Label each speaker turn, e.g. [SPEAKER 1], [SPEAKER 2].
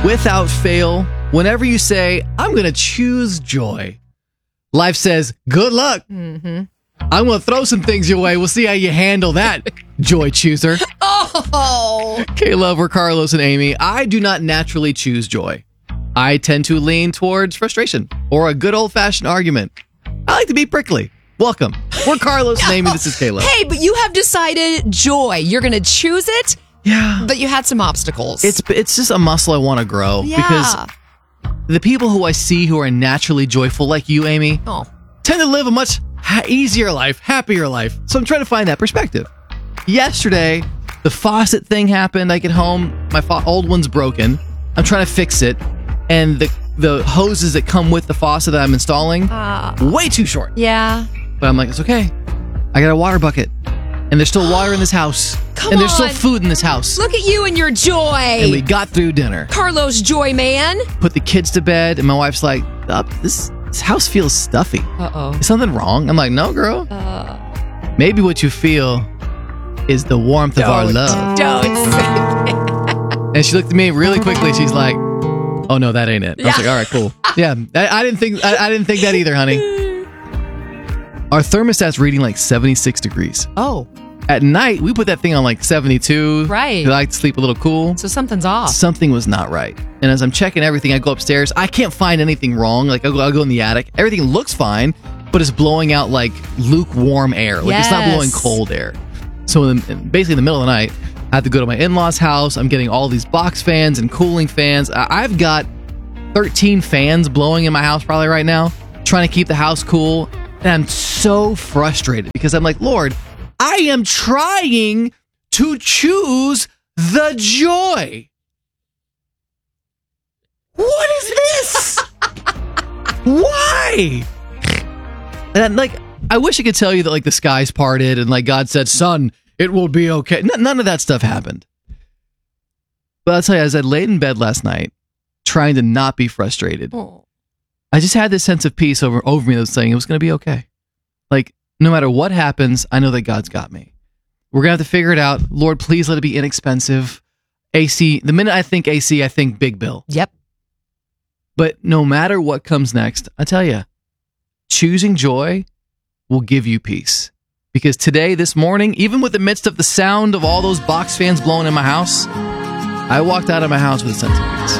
[SPEAKER 1] Without fail, whenever you say, I'm going to choose joy, life says, good luck.
[SPEAKER 2] Mm-hmm.
[SPEAKER 1] I'm going to throw some things your way. We'll see how you handle that, joy chooser.
[SPEAKER 2] Oh.
[SPEAKER 1] Caleb or Carlos and Amy, I do not naturally choose joy. I tend to lean towards frustration or a good old-fashioned argument. I like to be prickly. Welcome. We're Carlos and Amy. This is Caleb.
[SPEAKER 2] Hey, but you have decided joy. You're going to choose it.
[SPEAKER 1] Yeah.
[SPEAKER 2] But you had some obstacles.
[SPEAKER 1] It's just a muscle I want to grow.
[SPEAKER 2] Yeah.
[SPEAKER 1] Because the people who I see who are naturally joyful, like you, Amy, tend to live a much easier life, happier life. So I'm trying to find that perspective. Yesterday, the faucet thing happened. I get home, my old one's broken. I'm trying to fix it. And the hoses that come with the faucet that I'm installing, way too short.
[SPEAKER 2] Yeah.
[SPEAKER 1] But I'm like, it's okay. I got a water bucket. And there's still water in this house.
[SPEAKER 2] Come
[SPEAKER 1] and there's still
[SPEAKER 2] on.
[SPEAKER 1] food in this house.
[SPEAKER 2] Look at you and your joy.
[SPEAKER 1] And we got through dinner.
[SPEAKER 2] Carlos Joy Man.
[SPEAKER 1] Put the kids to bed, and my wife's like, this house feels stuffy.
[SPEAKER 2] Uh-oh.
[SPEAKER 1] Is something wrong? I'm like, no, girl. Maybe what you feel is the warmth of our love.
[SPEAKER 2] Don't say that.
[SPEAKER 1] And she looked at me really quickly. She's like, oh, no, that ain't it. I was like, all right, cool. Yeah, I didn't think that either, honey. Our thermostat's reading like 76 degrees.
[SPEAKER 2] Oh.
[SPEAKER 1] At night, we put that thing on like 72.
[SPEAKER 2] Right.
[SPEAKER 1] I like to sleep a little cool.
[SPEAKER 2] So something's off.
[SPEAKER 1] Something was not right. And as I'm checking everything, I go upstairs. I can't find anything wrong. Like, I'll go in the attic. Everything looks fine, but it's blowing out like lukewarm air. Like, it's not blowing cold air. So basically in the middle of the night, I have to go to my in-laws' house. I'm getting all these box fans and cooling fans. I've got 13 fans blowing in my house probably right now, trying to keep the house cool. And I'm so frustrated because I'm like, Lord, I am trying to choose the joy. What is this? Why? And like, I wish I could tell you that like the skies parted and like God said, son, it will be okay. None of that stuff happened. But I'll tell you, as I laid in bed last night, trying to not be frustrated, I just had this sense of peace over me that was saying it was going to be okay. Like, no matter what happens, I know that God's got me. We're going to have to figure it out. Lord, please let it be inexpensive. AC, the minute I think AC, I think big bill.
[SPEAKER 2] Yep.
[SPEAKER 1] But no matter what comes next, I tell you, choosing joy will give you peace. Because today, this morning, even with the midst of the sound of all those box fans blowing in my house, I walked out of my house with a sense of peace.